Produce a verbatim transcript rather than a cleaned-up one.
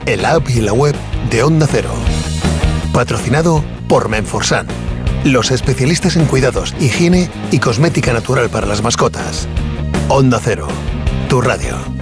en la app y en la web de Onda Cero. Patrocinado por Menforsan, los especialistas en cuidados, higiene y cosmética natural para las mascotas. Onda Cero, tu radio.